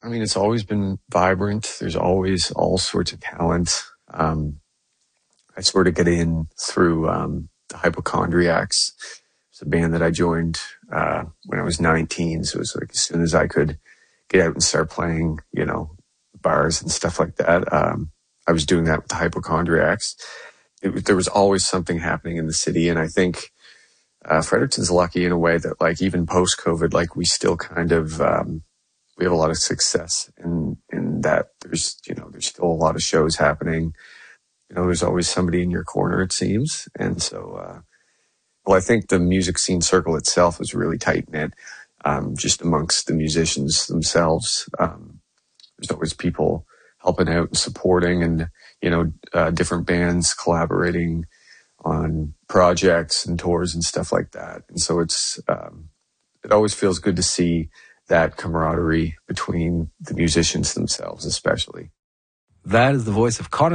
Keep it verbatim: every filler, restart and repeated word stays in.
I mean, it's always been vibrant. There's always all sorts of talent. Um, I sort of get in through um, the Hypochondriacs. It's a band that I joined uh, when I was nineteen. So it was like as soon as I could get out and start playing, you know, bars and stuff like that, um, I was doing that with the Hypochondriacs. It was, there was always something happening in the city. And I think uh, Fredericton's lucky in a way that, like, even post-COVID, like, we still kind of... Um, we have a lot of success in, in that there's, you know, there's still a lot of shows happening. You know, there's always somebody in your corner, it seems. And so, uh, well, I think the music scene circle itself is really tight knit, um, just amongst the musicians themselves. Um, there's always people helping out and supporting and, you know, uh, different bands collaborating on projects and tours and stuff like that. And so it's, um, it always feels good to see that camaraderie between the musicians themselves, especially. That is the voice of Conor